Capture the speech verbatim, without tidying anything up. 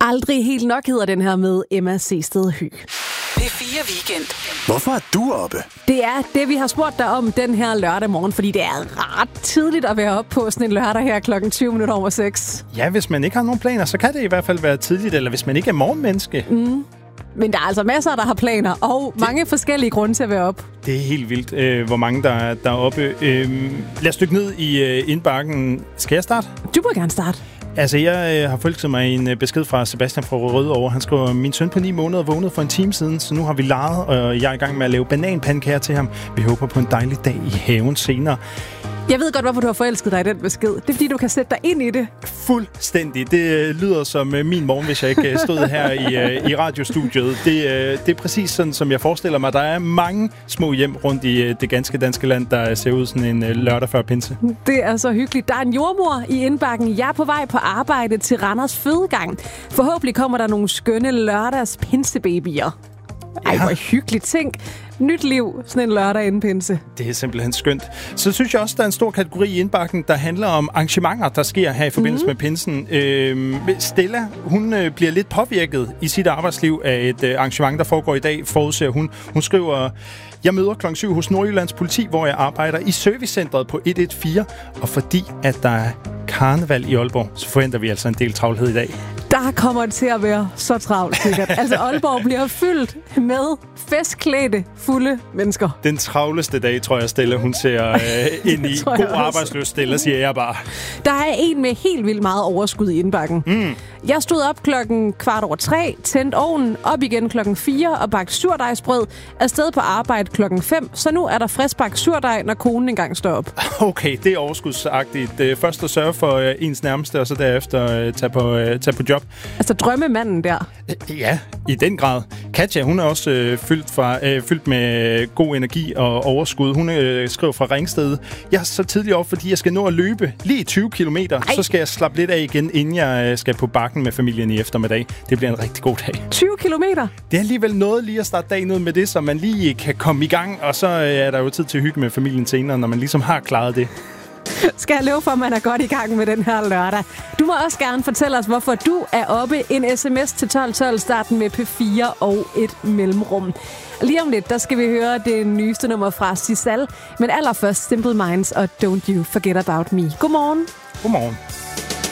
Aldrig helt nok hedder den her med Emma Sehsted Høgh. P fire Weekend. Hvorfor er du oppe? Det er det, vi har spurgt dig om den her lørdag morgen, fordi det er ret tidligt at være oppe på sådan en lørdag her klokken tyve minutter over seks. Ja, hvis man ikke har nogen planer, så kan det i hvert fald være tidligt, eller hvis man ikke er morgenmenneske. Mm. Men der er altså masser, der har planer, og det, mange forskellige grunde til at være op. Det er helt vildt, øh, hvor mange der er, der er oppe. Øh, lad os dykke ned i øh, indbakken. Skal jeg starte? Du må gerne starte. Altså, jeg øh, har forelsket mig i en øh, besked fra Sebastian fra Rødovre. Han skriver, min søn på ni måneder vågnede for en time siden, så nu har vi leget, og jeg er i gang med at lave bananpandekager til ham. Vi håber på en dejlig dag i haven senere. Jeg ved godt, hvorfor du har forelsket dig i den besked. Det er, fordi du kan sætte dig ind i det. Fuldstændig. Det øh, lyder som øh, min morgen, hvis jeg ikke øh, stod her i, øh, i radiostudiet. Det, øh, det er præcis sådan, som jeg forestiller mig. Der er mange små hjem rundt i øh, det ganske danske land, der ser ud sådan en øh, lørdag før pinse. Det er så hyggeligt. Der er en jordmor i indbakken. Jeg er på vej på arbejde til Randers Fødegang. Forhåbentlig kommer der nogle skønne lørdags pinsebabyer. Ej, hvor hyggeligt. Tænk. Nyt liv, sådan en lørdag inden pinse. Det er simpelthen skønt. Så synes jeg også, der er en stor kategori i indbakken, der handler om arrangementer, der sker her i forbindelse mm. med pinsen. Øh, Stella, hun øh, bliver lidt påvirket i sit arbejdsliv af et øh, arrangement, der foregår i dag, forudser hun. Hun skriver, jeg møder klokken syv hos Nordjyllands Politi, hvor jeg arbejder i servicecentret på et et fire. Og fordi at der er karneval i Aalborg, så forventer vi altså en del travlhed i dag. Der kommer det til at være så travlt, sikkert. Altså, Aalborg bliver fyldt med festklædte, fulde mennesker. Den travleste dag, tror jeg, Stella, hun ser øh, ind i. God arbejdsløs, Stella, siger jeg bare. Der er en med helt vildt meget overskud i indbakken. Mm. Jeg stod op klokken kvart over tre, tændte ovnen, op igen klokken fire og bagte surdejsbrød, afsted på arbejde klokken fem, så nu er der friskbagt surdej, når konen engang står op. Okay, det er overskudsagtigt. Først at sørge for øh, ens nærmeste, og så derefter øh, tage, på, øh, tage på job. Altså drømmemanden der. Ja, i den grad. Katja, hun er også øh, fyldt, fra, øh, fyldt med god energi og overskud. Hun øh, skriver fra Ringsted. Jeg er så tidligt op, fordi jeg skal nå at løbe lige tyve kilometer. Så skal jeg slappe lidt af igen, inden jeg øh, skal på bakken med familien i eftermiddag. Det bliver en rigtig god dag. tyve kilometer? Det er alligevel noget lige at starte dagen ud med det, så man lige kan komme i gang. Og så øh, er der jo tid til at hygge med familien senere, når man ligesom har klaret det. Skal jeg love for, at man er godt i gang med den her lørdag. Du må også gerne fortælle os, hvorfor du er oppe. En sms til tolv tolv, starten med P fire og et mellemrum. Lige om lidt, der skal vi høre det nyeste nummer fra Sisal. Men allerførst Simple Minds og Don't You Forget About Me. Godmorgen. Godmorgen.